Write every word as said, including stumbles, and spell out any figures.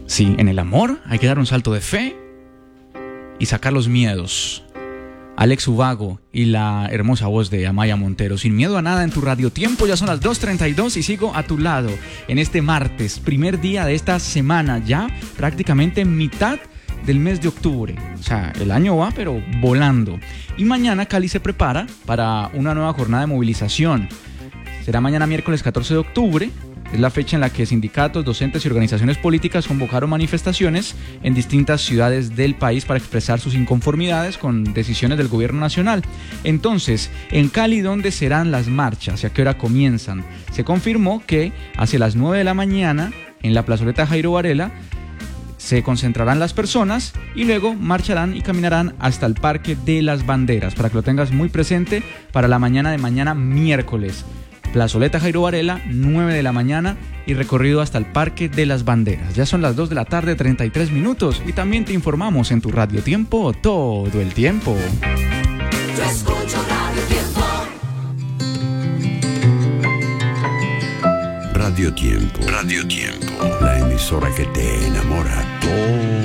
Sí, en el amor hay que dar un salto de fe y sacar los miedos. Alex Ubago y la hermosa voz de Amaya Montero. Sin miedo a nada en tu Radio Tiempo. Ya son las dos treinta y dos y sigo a tu lado en este martes, primer día de esta semana, ya prácticamente mitad del mes de octubre. O sea, el año va pero volando. Y mañana Cali se prepara para una nueva jornada de movilización. Será mañana miércoles catorce de octubre. Es la fecha en la que sindicatos, docentes y organizaciones políticas convocaron manifestaciones en distintas ciudades del país para expresar sus inconformidades con decisiones del gobierno nacional. Entonces, en Cali, ¿dónde serán las marchas y a qué hora comienzan? Se confirmó que hacia las nueve de la mañana, en la plazoleta Jairo Varela, se concentrarán las personas y luego marcharán y caminarán hasta el Parque de las Banderas, para que lo tengas muy presente para la mañana de mañana miércoles. Plazoleta Jairo Varela, nueve de la mañana y recorrido hasta el Parque de las Banderas. Ya son las dos de la tarde, treinta y tres minutos, y también te informamos en tu Radio Tiempo todo el tiempo. Yo escucho Radio Tiempo. Radio Tiempo. Radio Tiempo. La emisora que te enamora todo